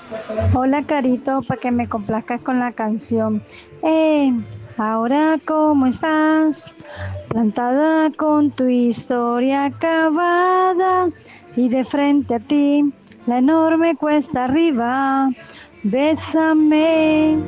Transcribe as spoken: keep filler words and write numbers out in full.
Hola Carito, para que me complazcas con la canción. Eh, ahora cómo estás, plantada con tu historia acabada y de frente a ti la enorme cuesta arriba. Bésame.